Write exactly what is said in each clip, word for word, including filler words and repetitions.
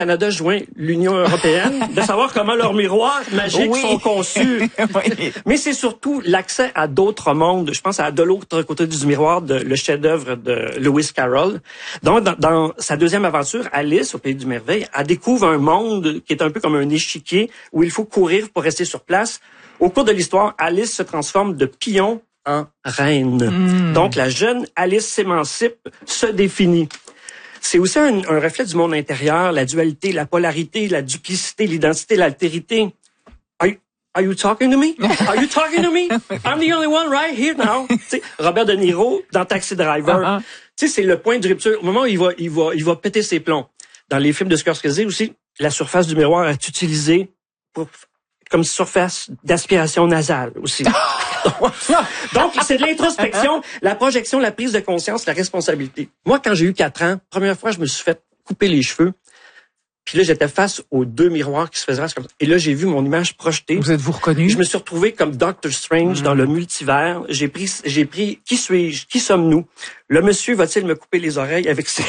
Canada joint l'Union européenne, de savoir comment leurs miroirs magiques oui. sont conçus. Oui. Mais c'est surtout l'accès à d'autres mondes. Je pense à De l'autre côté du miroir, de, le chef-d'œuvre de Lewis Carroll. Donc, dans, dans sa deuxième aventure, Alice, au Pays du Merveille, elle découvre un monde qui est un peu comme un échiquier où il faut courir pour rester sur place. Au cours de l'histoire, Alice se transforme de pion en reine. Mm. Donc, la jeune Alice s'émancipe, se définit. C'est aussi un, un reflet du monde intérieur, la dualité, la polarité, la duplicité, l'identité, l'altérité. Are you, are you talking to me? Are you talking to me? I'm the only one right here now. T'sais, Robert De Niro dans Taxi Driver. Uh-huh. Tu sais, c'est le point de rupture. Au moment où il va, il va, il va péter ses plombs. Dans les films de Scorsese aussi, la surface du miroir est utilisée pour, comme surface d'aspiration nasale aussi. Donc, c'est de l'introspection, la projection, la prise de conscience, la responsabilité. Moi, quand j'ai eu quatre ans, première fois, je me suis fait couper les cheveux. Puis là, j'étais face aux deux miroirs qui se faisaient comme ça. Et là, j'ai vu mon image projetée. Vous êtes-vous reconnu? Je me suis retrouvé comme Doctor Strange mmh. dans le multivers. J'ai pris, j'ai pris, qui suis-je? Qui sommes-nous? Le monsieur va-t-il me couper les oreilles avec ses...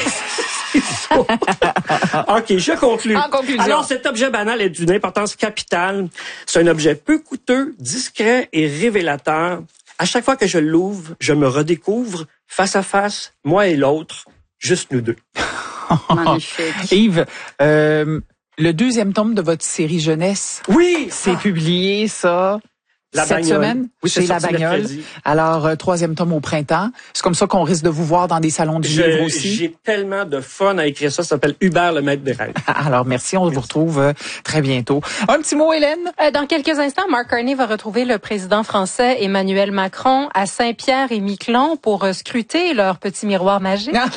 OK, je conclue. En conclusion. Alors, cet objet banal est d'une importance capitale. C'est un objet peu coûteux, discret et révélateur. À chaque fois que je l'ouvre, je me redécouvre face à face, moi et l'autre, juste nous deux. Magnifique. Yves, euh, le deuxième tome de votre série jeunesse. Oui! C'est ah. publié, ça. La Cette bagnole. semaine, oui, c'est La Bagnole. Alors, euh, troisième tome au printemps. C'est comme ça qu'on risque de vous voir dans des salons du je, livre aussi. J'ai tellement de fun à écrire ça. Ça s'appelle Hubert, le maître des rêves. Alors, merci. On merci. vous retrouve euh, très bientôt. Un petit mot, Hélène? Euh, dans quelques instants, Mark Carney va retrouver le président français Emmanuel Macron à Saint-Pierre-et-Miquelon pour euh, scruter leur petit miroir magique. Donc,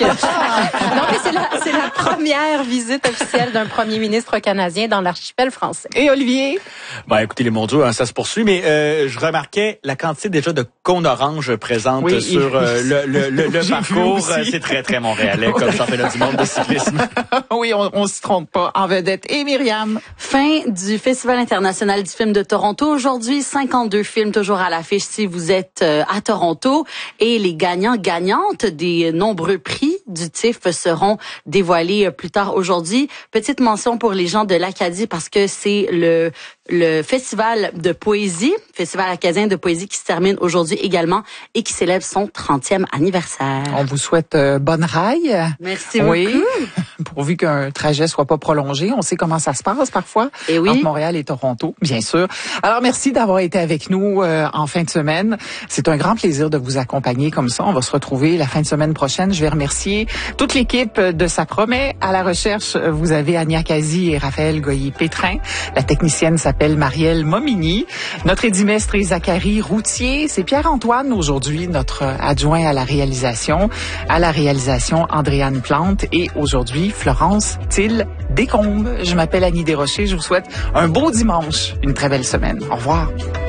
c'est la, c'est la première visite officielle d'un premier ministre canadien dans l'archipel français. Et Olivier? Ben, écoutez, les mondiaux, hein, ça se poursuit, mais euh, je remarquais la quantité déjà de cônes oranges présentes oui, sur euh, le, le, le, le parcours. C'est très, très montréalais comme championnat du monde de cyclisme. Oui, on, on se trompe pas. En vedette. Et Myriam? Fin du Festival international du film de Toronto. Aujourd'hui, cinquante-deux films toujours à l'affiche si vous êtes euh, à Toronto. Et les gagnants, gagnantes des nombreux prix du T I F seront dévoilés euh, plus tard aujourd'hui. Petite mention pour les gens de l'Acadie parce que c'est le le festival de poésie, festival acadien de poésie qui se termine aujourd'hui également et qui célèbre son trentième anniversaire. On vous souhaite euh, bonne raille. Merci oui. beaucoup. Pourvu qu'un trajet soit pas prolongé, on sait comment ça se passe parfois et oui. entre Montréal et Toronto, bien sûr. Alors merci d'avoir été avec nous euh, en fin de semaine. C'est un grand plaisir de vous accompagner comme ça. On va se retrouver la fin de semaine prochaine. Je vais remercier toute l'équipe de Ça promet. À la recherche, vous avez Ania Kazi et Raphaël Goyer-Pétrin. La technicienne s'appelle Marielle Momini. Notre édimestre est Zachary Routier. C'est Pierre-Antoine aujourd'hui, notre adjoint à la réalisation. À la réalisation, Andréane Plante. Et aujourd'hui, Florence Thill Descombes. Je m'appelle Annie Desrochers. Je vous souhaite un beau dimanche, une très belle semaine. Au revoir.